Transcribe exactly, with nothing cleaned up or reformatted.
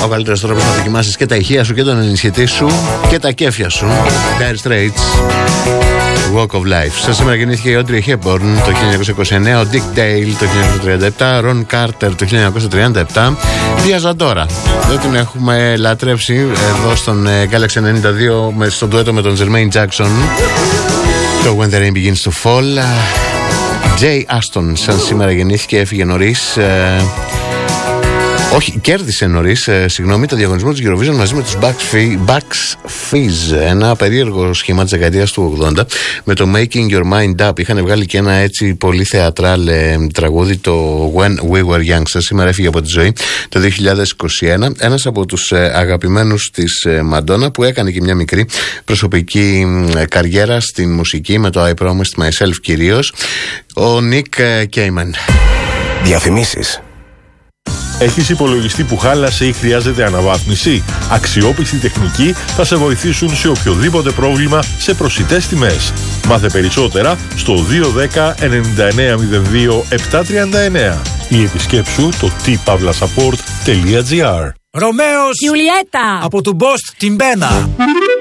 Ο καλύτερος τρόπος να δοκιμάσεις και τα ηχεία σου και τον ενισχυτή σου και τα κέφια σου. Dire Straits, Walk of Life. Σαν σήμερα γεννήθηκε η Audrey Hepburn το χίλια εννιακόσια είκοσι εννέα, ο Dick Dale το χίλια εννιακόσια τριάντα επτά, Ron Carter το χίλια εννιακόσια τριάντα επτά. Dia Zadora. Δεν την έχουμε λατρέψει εδώ στον Galaxy ενενήντα δύο με, στον ντουέτο με τον Jermaine Jackson. Το When the Rain Begins to Fall. Jay Aston, σαν σήμερα γεννήθηκε, έφυγε νωρίς. Ε, όχι, κέρδισε νωρίς, ε, συγγνώμη, το διαγωνισμό της Eurovision μαζί με τους Bucks Fizz. Ένα περίεργο σχήμα της δεκαετίας του ογδόντα με το Making Your Mind Up. Είχαν βγάλει και ένα έτσι πολύ θεατράλ ε, τραγούδι, το When We Were Young. Σαν σήμερα έφυγε από τη ζωή το δύο χιλιάδες είκοσι ένα. Ένας από τους ε, αγαπημένους της ε, Madonna, που έκανε και μια μικρή προσωπική ε, καριέρα στην μουσική με το I Promised Myself κυρίως, ο Nick Cayman. Διαφημίσεις. Έχεις υπολογιστή που χάλασε ή χρειάζεται αναβάθμιση? Αξιόπιστοι τεχνικοί θα σε βοηθήσουν σε οποιοδήποτε πρόβλημα σε προσιτές τιμές. Μάθε περισσότερα στο δύο ένα μηδέν εννιά εννιά μηδέν δύο επτά τρία εννιά ή επισκέψου το τι παύλα σαππόρτ τελεία τζι άρ. Ρωμαίος Γιουλιέτα από του Μπόστ την Πένα.